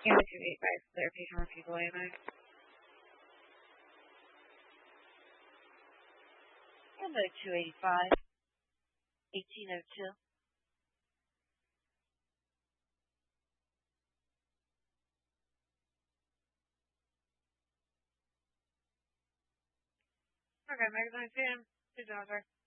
Yeah, 285 therapy from people anyway. Hello, 285, 1802. Okay, Megan, I see him. Good job, sir.